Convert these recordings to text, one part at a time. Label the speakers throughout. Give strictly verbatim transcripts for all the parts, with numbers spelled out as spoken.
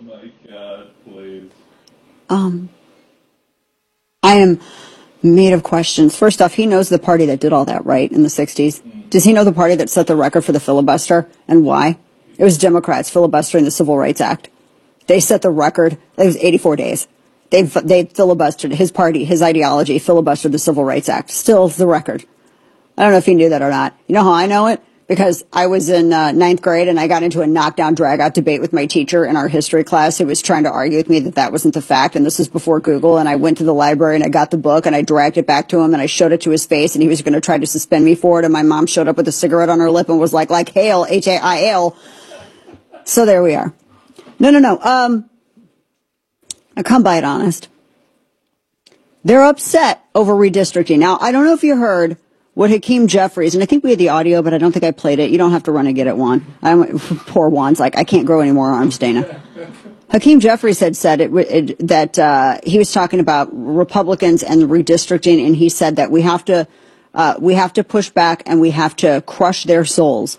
Speaker 1: my God, please.
Speaker 2: Um, I am made of questions. First off, he knows the party that did all that, right, in the sixties. Mm. Does he know the party that set the record for the filibuster and why? It was Democrats filibustering the Civil Rights Act. They set the record. It was eighty-four days. They they filibustered his party, his ideology, filibustered the Civil Rights Act. Still the record. I don't know if he knew that or not. You know how I know it? Because I was in uh, ninth grade and I got into a knockdown, drag-out debate with my teacher in our history class who was trying to argue with me that that wasn't the fact. And this was before Google. And I went to the library and I got the book and I dragged it back to him and I showed it to his face and he was going to try to suspend me for it. And my mom showed up with a cigarette on her lip and was like, like, hail, H A I L. So there we are. No, no, no. Um, I come by it honest. They're upset over redistricting. Now, I don't know if you heard what Hakeem Jeffries, and I think we had the audio, but I don't think I played it. You don't have to run and get it, Juan. I'm, poor Juan's like, I can't grow any more arms, Dana. Hakeem Jeffries had said it, it, that uh, he was talking about Republicans and redistricting, and he said that we have to uh, we have to push back and we have to crush their souls.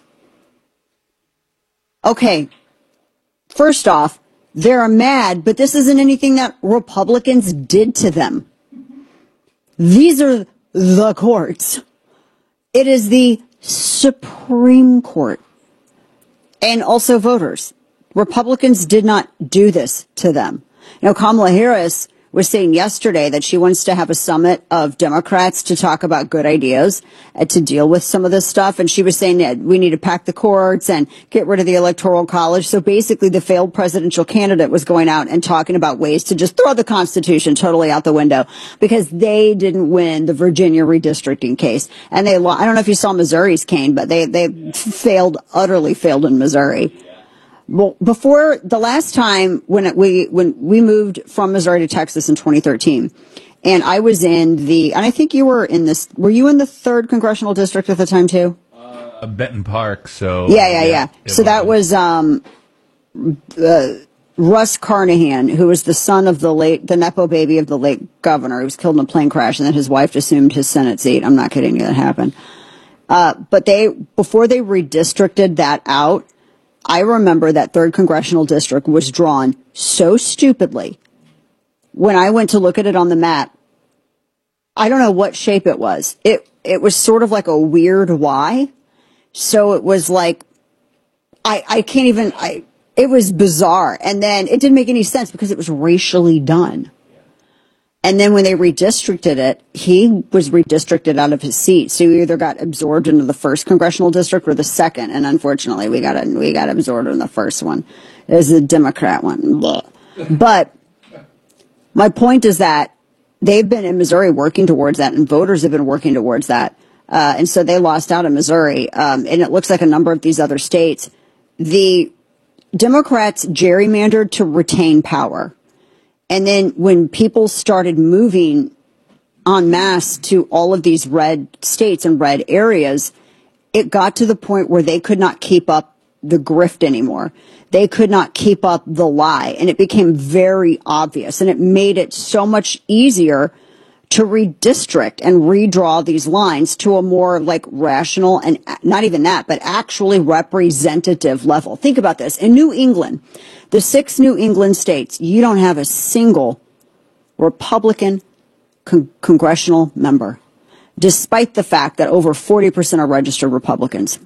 Speaker 2: Okay, first off, they're mad, but this isn't anything that Republicans did to them. These are the courts. It is the Supreme Court and also voters. Republicans did not do this to them. You know, Kamala Harris was saying yesterday that she wants to have a summit of Democrats to talk about good ideas and to deal with some of this stuff. And she was saying that we need to pack the courts and get rid of the Electoral College. So basically the failed presidential candidate was going out and talking about ways to just throw the Constitution totally out the window because they didn't win the Virginia redistricting case. And they, I don't know if you saw Missouri's cane, but they, they failed, utterly failed in Missouri. Well, before the last time when it, we when we moved from Missouri to Texas in twenty thirteen, and I was in the, and I think you were in this, were you in the third congressional district at the time too?
Speaker 3: Uh, Benton Park, so.
Speaker 2: Yeah, yeah, yeah. yeah. So that was um, uh, Russ Carnahan, who was the son of the late, the Nepo baby of the late governor. He was killed in a plane crash, and then his wife assumed his Senate seat. I'm not kidding you, that happened. Uh, but they, before they redistricted that out, I remember that third congressional district was drawn so stupidly. When I went to look at it on the map, I don't know what shape it was. It it was sort of like a weird Y. So it was like, I, I can't even, I, it was bizarre. And then it didn't make any sense because it was racially done. And then when they redistricted it, he was redistricted out of his seat. So he either got absorbed into the first congressional district or the second. And unfortunately, we got we got absorbed in the first one. It was the Democrat one. But my point is that they've been in Missouri working towards that, and voters have been working towards that. Uh, and so they lost out in Missouri. Um, and it looks like a number of these other states. The Democrats gerrymandered to retain power. And then when people started moving en masse to all of these red states and red areas, it got to the point where they could not keep up the grift anymore. They could not keep up the lie. And it became very obvious. And it made it so much easier to redistrict and redraw these lines to a more like rational and not even that, but actually representative level. Think about this. In New England, the six New England states, you don't have a single Republican con- congressional member, despite the fact that over forty percent are registered Republicans.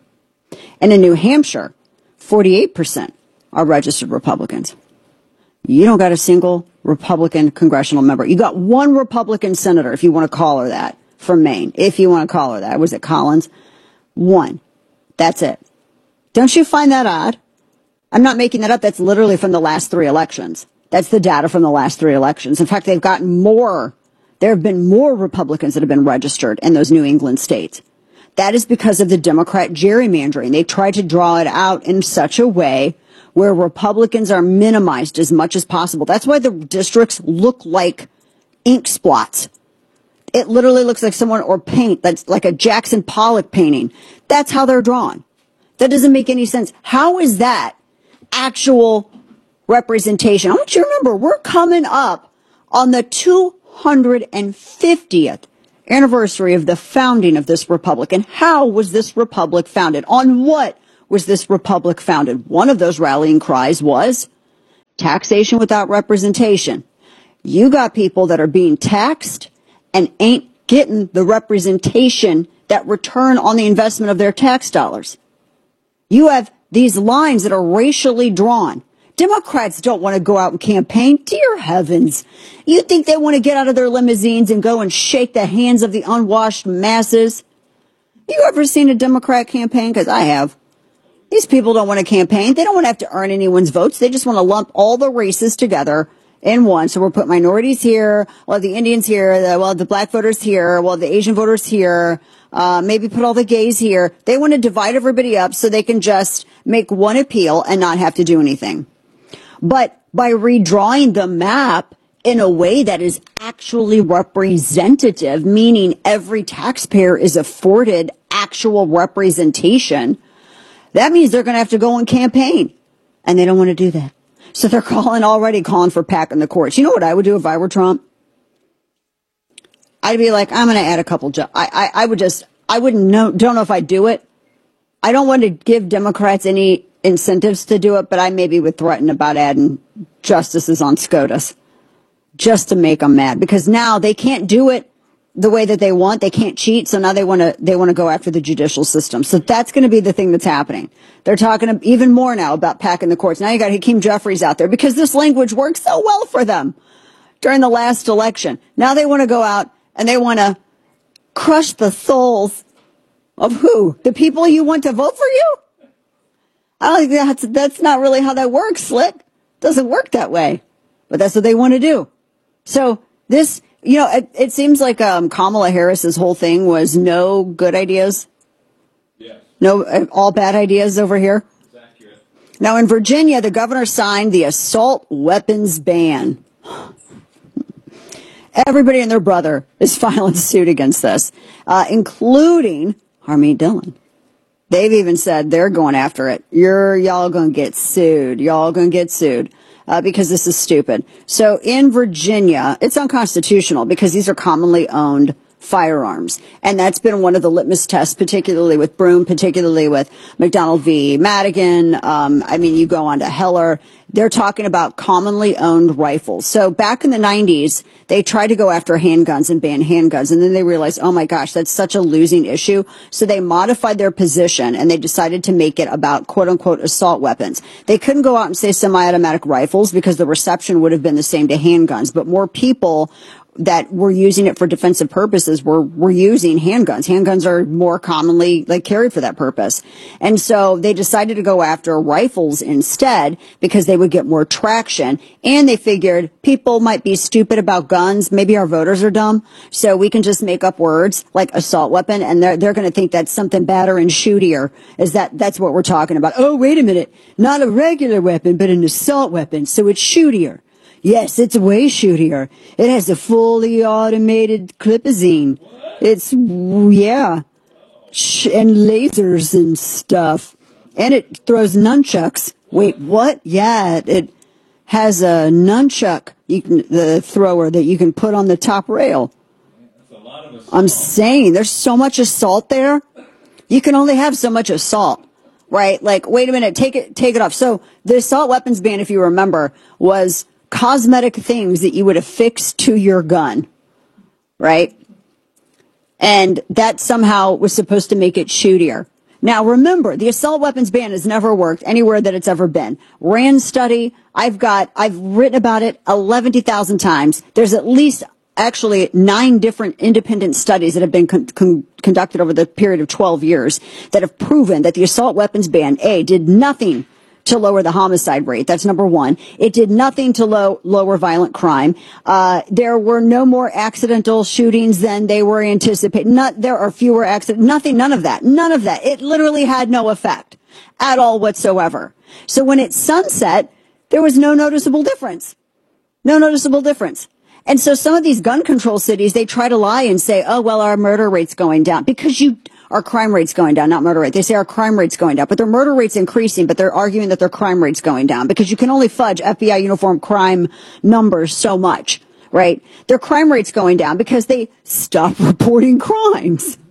Speaker 2: And in New Hampshire, forty-eight percent are registered Republicans. You don't got a single Republican congressional member. You got one Republican senator, if you want to call her that, from Maine. If you want to call her that. Was it Collins? One. That's it. Don't you find that odd? I'm not making that up. That's literally from the last three elections. That's the data from the last three elections. In fact, they've gotten more. There have been more Republicans that have been registered in those New England states. That is because of the Democrat gerrymandering. They tried to draw it out in such a way where Republicans are minimized as much as possible. That's why the districts look like ink splots. It literally looks like someone, or paint, that's like a Jackson Pollock painting. That's how they're drawn. That doesn't make any sense. How is that actual representation? I want you to remember, we're coming up on the two hundred fiftieth anniversary of the founding of this republic. And how was this republic founded? On what was this republic founded? One of those rallying cries was taxation without representation. You got people that are being taxed and ain't getting the representation that return on the investment of their tax dollars. You have these lines that are racially drawn. Democrats don't want to go out and campaign. Dear heavens. You think they want to get out of their limousines and go and shake the hands of the unwashed masses? You ever seen a Democrat campaign? Because I have. These people don't want to campaign. They don't want to have to earn anyone's votes. They just want to lump all the races together in one. So we'll put minorities here, well, the Indians here, the, well, the black voters here, well, the Asian voters here, uh, maybe put all the gays here. They want to divide everybody up so they can just make one appeal and not have to do anything. But by redrawing the map in a way that is actually representative, meaning every taxpayer is afforded actual representation, that means they're going to have to go and campaign. And they don't want to do that. So they're calling, already calling for packing the courts. You know what I would do if I were Trump? I'd be like, I'm going to add a couple jobs. I, I, I would just, I wouldn't know, don't know if I'd do it. I don't want to give Democrats any incentives to do it, but I maybe would threaten about adding justices on SCOTUS just to make them mad, because now they can't do it the way that they want. They can't cheat. So now they want to, they want to go after the judicial system. So that's going to be the thing that's happening. They're talking even more now about packing the courts. Now you got Hakeem Jeffries out there because this language worked so well for them during the last election. Now they want to go out and they want to crush the souls of who? The people you want to vote for you? I don't think that's, that's not really how that works, Slick. Doesn't work that way. But that's what they want to do. So this, you know, it, it seems like um, Kamala Harris's whole thing was no good ideas.
Speaker 1: Yes.
Speaker 2: No, uh, all bad ideas over here.
Speaker 1: It's accurate.
Speaker 2: Now in Virginia, the governor signed the assault weapons ban. Everybody and their brother is filing suit against this, uh, including Harmeet Dillon. They've even said they're going after it. You're, y'all gonna get sued. Y'all gonna get sued. Uh, because this is stupid. So in Virginia, it's unconstitutional because these are commonly owned firearms. And that's been one of the litmus tests, particularly with Broom, particularly with McDonald v. Madigan. Um, I mean, you go on to Heller. They're talking about commonly owned rifles. So back in the nineties, they tried to go after handguns and ban handguns. And then they realized, oh my gosh, that's such a losing issue. So they modified their position and they decided to make it about quote unquote assault weapons. They couldn't go out and say semi-automatic rifles because the reception would have been the same to handguns. But more people that were using it for defensive purposes were, were using handguns. Handguns are more commonly like carried for that purpose. And so they decided to go after rifles instead because they would get more traction. And they figured people might be stupid about guns. Maybe our voters are dumb. So we can just make up words like assault weapon and they're, they're going to think that's something badder and shootier. Is that, that's what we're talking about. Oh, wait a minute. Not a regular weapon, but an assault weapon. So it's shootier. Yes, it's way shootier. It has a fully automated clipazine. It's, yeah, Sh- and lasers and stuff. And it throws nunchucks. Wait, what? Yeah, it has a nunchuck, you can, the thrower that you can put on the top rail.
Speaker 1: That's a lot of assault.
Speaker 2: I'm saying there's so much assault there. You can only have so much assault. Right? Like, wait a minute, take it, take it off. So the assault weapons ban, if you remember, was cosmetic things that you would affix to your gun, right? And that somehow was supposed to make it shootier. Now, remember, the assault weapons ban has never worked anywhere that it's ever been. RAND study, I've got, I've written about it eleven thousand times. There's at least actually nine different independent studies that have been con- con- conducted over the period of twelve years that have proven that the assault weapons ban, A, did nothing to lower the homicide rate. That's number one. It did nothing to low, lower violent crime. Uh, there were no more accidental shootings than they were anticipating. Not, there are fewer accidents. Nothing, none of that. None of that. It literally had no effect at all whatsoever. So when it sunset, there was no noticeable difference. No noticeable difference. And so some of these gun control cities, they try to lie and say, oh, well, our murder rate's going down because you, our crime rate's going down, not murder rate. They say our crime rate's going down, but their murder rate's increasing, but they're arguing that their crime rate's going down because you can only fudge F B I uniform crime numbers so much, right? Their crime rate's going down because they stop reporting crimes.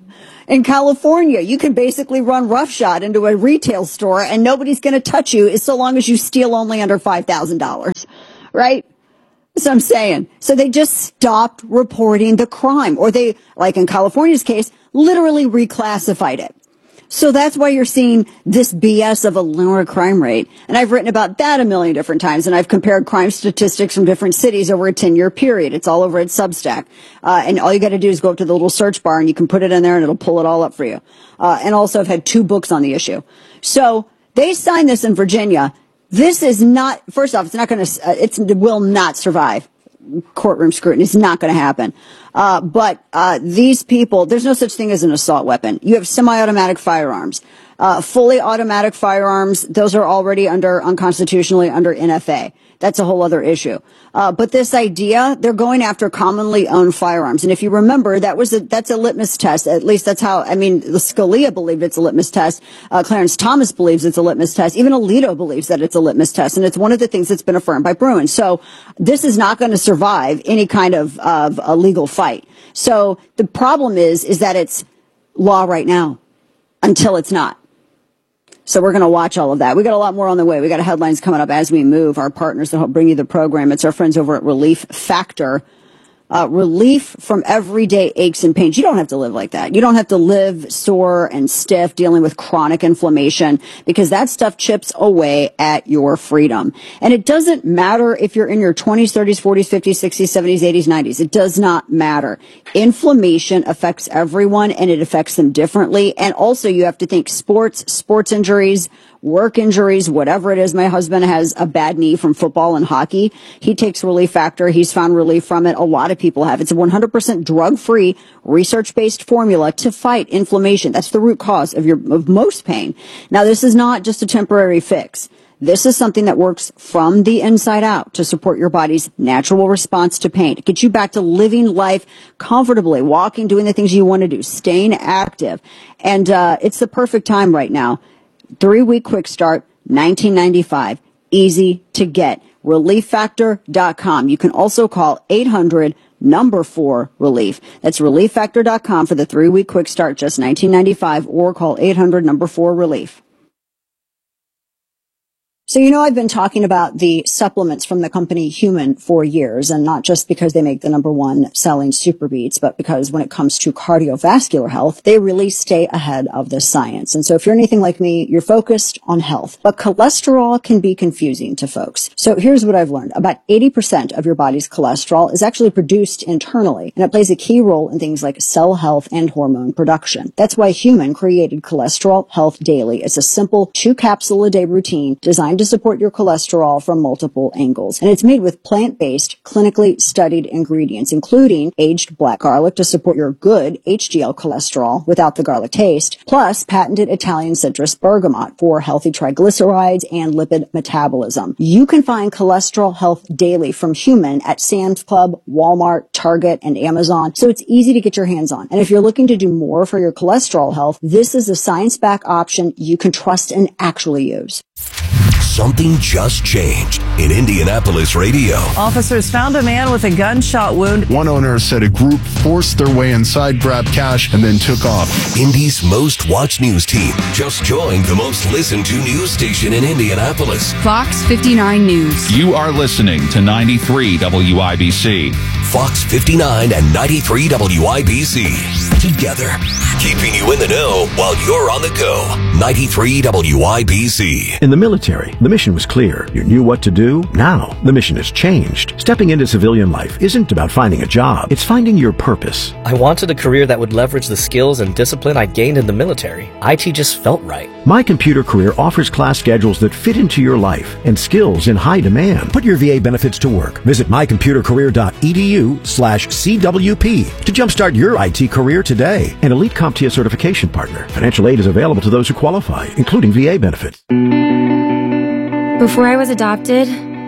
Speaker 2: In California, you can basically run roughshod into a retail store and nobody's going to touch you so long as you steal only under five thousand dollars, right? So I'm saying. So they just stopped reporting the crime, or they, like in California's case, literally reclassified it. So that's why you're seeing this B S of a lower crime rate. And I've written about that a million different times, and I've compared crime statistics from different cities over a ten-year period. It's all over at Substack. Uh, and all you got to do is go up to the little search bar, and you can put it in there, and it'll pull it all up for you. Uh, and also, I've had two books on the issue. So they signed this in Virginia. This is not, first off, it's not going to, uh, it's, it will not survive courtroom scrutiny. It's not going to happen. Uh, but, uh, these people, there's no such thing as an assault weapon. You have semi-automatic firearms, uh, fully automatic firearms. Those are already under, unconstitutionally under N F A. That's a whole other issue. Uh, but this idea, they're going after commonly owned firearms. And if you remember, that was a, that's a litmus test. At least that's how, I mean, Scalia believed it's a litmus test. Uh, Clarence Thomas believes it's a litmus test. Even Alito believes that it's a litmus test. And it's one of the things that's been affirmed by Bruen. So this is not going to survive any kind of, of a legal fight. So the problem is, is that it's law right now until it's not. So we're going to watch all of that. We got a lot more on the way. We got headlines coming up as we move. Our partners that help bring you the program. It's our friends over at Relief Factor. Uh, relief from everyday aches and pains. You don't have to live like that. You don't have to live sore and stiff dealing with chronic inflammation, because that stuff chips away at your freedom. And it doesn't matter if you're in your twenties, thirties, forties, fifties, sixties, seventies, eighties, nineties. It does not matter. Inflammation affects everyone, and it affects them differently. And also you have to think sports, sports injuries, work injuries, whatever it is. My husband has a bad knee from football and hockey. He takes Relief Factor. He's found relief from it. A lot of people have. It's a one hundred percent drug-free, research-based formula to fight inflammation. That's the root cause of your, of most pain. Now, this is not just a temporary fix. This is something that works from the inside out to support your body's natural response to pain, to get you back to living life comfortably, walking, doing the things you want to do, staying active. And, uh, it's the perfect time right now. Three-week quick start, nineteen ninety-five. Easy to get. relief factor dot com. You can also call eight hundred number four relief. That's relief factor dot com for the three-week quick start, just nineteen ninety-five, or call eight hundred number four relief. So, you know, I've been talking about the supplements from the company Human for years, and not just because they make the number one selling Super Beats, but because when it comes to cardiovascular health, they really stay ahead of the science. And so if you're anything like me, you're focused on health, but cholesterol can be confusing to folks. So here's what I've learned. About eighty percent of your body's cholesterol is actually produced internally, and it plays a key role in things like cell health and hormone production. That's why Human created Cholesterol Health Daily. It's a simple two capsule a day routine designed to support your cholesterol from multiple angles. And it's made with plant-based, clinically studied ingredients, including aged black garlic to support your good H D L cholesterol without the garlic taste, plus patented Italian citrus bergamot for healthy triglycerides and lipid metabolism. You can find Cholesterol Health Daily from Human at Sam's Club, Walmart, Target, and Amazon, so it's easy to get your hands on. And if you're looking to do more for your cholesterol health, this is a science-backed option you can trust and actually use.
Speaker 4: Something just changed in Indianapolis radio.
Speaker 5: Officers found a man with a gunshot wound.
Speaker 6: One owner said a group forced their way inside, grabbed cash, and then took off.
Speaker 4: Indy's most watched news team just joined the most listened to news station in Indianapolis.
Speaker 7: Fox fifty-nine News.
Speaker 3: You are listening to ninety-three W I B C.
Speaker 4: Fox fifty-nine and ninety-three W I B C. Together, keeping you in the know while you're on the go. ninety-three W I B C.
Speaker 8: In the military, the mission was clear. You knew what to do. Now, the mission has changed. Stepping into civilian life isn't about finding a job. It's finding your purpose.
Speaker 9: I wanted a career that would leverage the skills and discipline I gained in the military. I T just felt right.
Speaker 8: My Computer Career offers class schedules that fit into your life and skills in high demand. Put your V A benefits to work. Visit my computer career dot e d u slash C W P to jumpstart your I T career today. An Elite CompTIA certification partner. Financial aid is available to those who qualify, including V A benefits.
Speaker 10: Before I was adopted,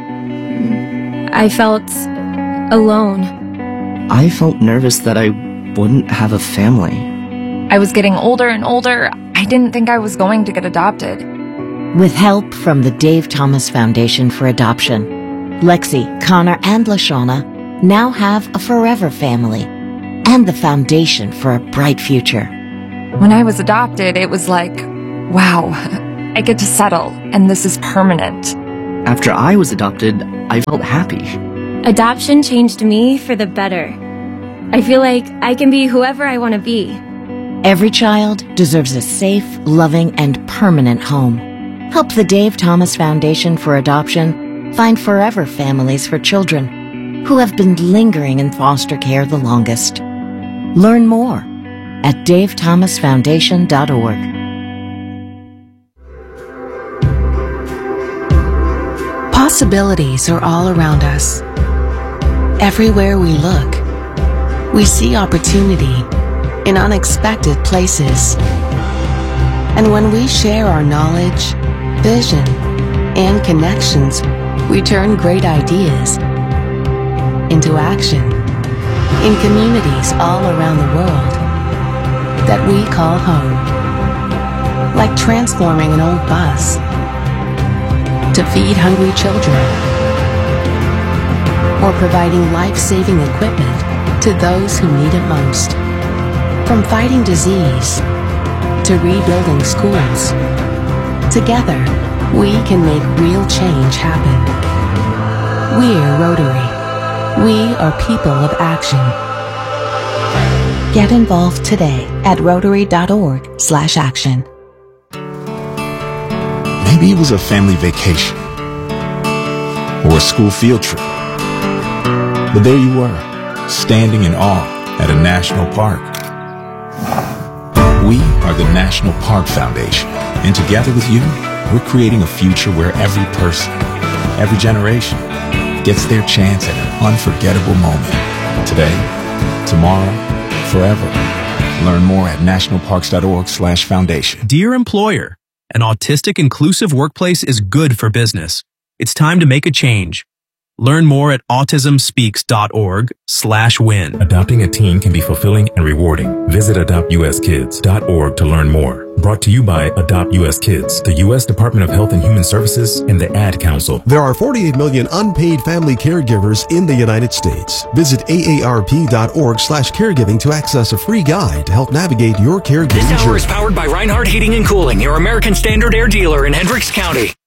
Speaker 10: I felt alone.
Speaker 11: I felt nervous that I wouldn't have a family.
Speaker 12: I was getting older and older. I didn't think I was going to get adopted.
Speaker 13: With help from the Dave Thomas Foundation for Adoption, Lexi, Connor, and LaShawna now have a forever family and the foundation for a bright future.
Speaker 12: When I was adopted, it was like, wow, I get to settle, and this is permanent.
Speaker 11: After I was adopted, I felt happy.
Speaker 10: Adoption changed me for the better. I feel like I can be whoever I want to be.
Speaker 13: Every child deserves a safe, loving, and permanent home. Help the Dave Thomas Foundation for Adoption find forever families for children who have been lingering in foster care the longest. Learn more at dave thomas foundation dot org.
Speaker 14: Possibilities are all around us. Everywhere we look, we see opportunity in unexpected places. And when we share our knowledge, vision, and connections, we turn great ideas into action in communities all around the world that we call home. Like transforming an old bus to feed hungry children, or providing life-saving equipment to those who need it most. From fighting disease to rebuilding schools, together we can make real change happen. We're Rotary. We are people of action. Get involved today at rotary dot org slash action.
Speaker 15: Maybe it was a family vacation or a school field trip. But there you were, standing in awe at a national park. We are the National Park Foundation, and together with you, we're creating a future where every person, every generation, gets their chance at an unforgettable moment. Today, tomorrow, forever. Learn more at national parks dot org slash foundation.
Speaker 16: Dear employer, an autistic inclusive workplace is good for business. It's time to make a change. Learn more at autism speaks dot org slash win.
Speaker 17: Adopting a teen can be fulfilling and rewarding. Visit adopt u s kids dot org to learn more. Brought to you by Adopt U S Kids, the U S Department of Health and Human Services, and the Ad Council.
Speaker 18: There are forty-eight million unpaid family caregivers in the United States. Visit A A R P dot org slash caregiving to access a free guide to help navigate your caregiving
Speaker 19: This hour
Speaker 18: journey.
Speaker 19: is powered by Reinhardt Heating and Cooling, your American Standard Air dealer in Hendricks County.